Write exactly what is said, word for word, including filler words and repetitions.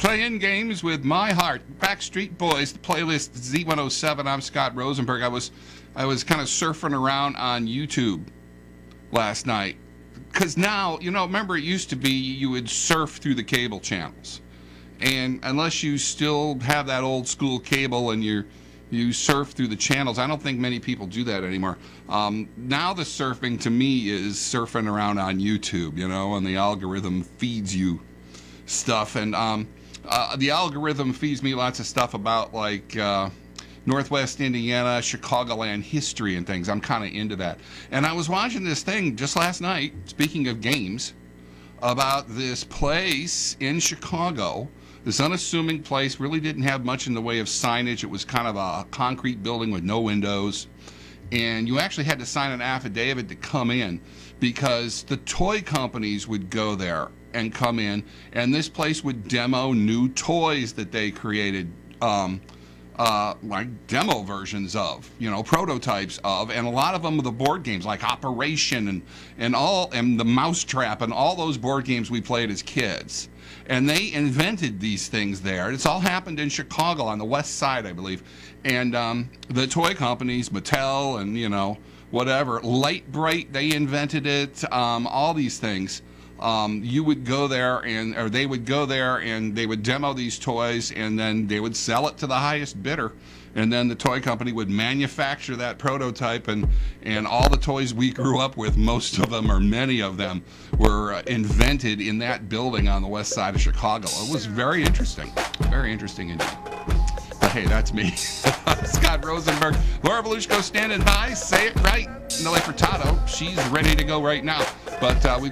playing games with my heart. Backstreet Boys, the playlist Z one oh seven. I'm Scott Rosenberg. I was, I was kind of surfing around on YouTube last night. Because now, you know, remember it used to be you would surf through the cable channels. And unless you still have that old school cable and you're, you surf through the channels, I don't think many people do that anymore. Um, now the surfing to me is surfing around on YouTube, you know, and the algorithm feeds you stuff. And um, uh, the algorithm feeds me lots of stuff about like uh, Northwest Indiana, Chicagoland history and things. I'm kind of into that. And I was watching this thing just last night, speaking of games, about this place in Chicago, this unassuming place, really didn't have much in the way of signage. It was kind of a concrete building with no windows. And you actually had to sign an affidavit to come in because the toy companies would go there and come in, and this place would demo new toys that they created. Um, Uh, like demo versions of, you know, prototypes of, and a lot of them are the board games like Operation and and all and the Mousetrap and all those board games we played as kids. And they invented these things there. It's all happened in Chicago on the west side, I believe. And um, the toy companies, Mattel and, you know, whatever, Light Bright, they invented it, um, all these things. Um, you would go there and, or they would go there and they would demo these toys and then they would sell it to the highest bidder. And then the toy company would manufacture that prototype, and, and all the toys we grew up with, most of them or many of them, were uh, invented in that building on the west side of Chicago. It was very interesting, very interesting indeed. But hey, that's me, Scott Rosenberg. Laura Belushko standing by. Say it right. Nelly Furtado, she's ready to go right now. But uh, we've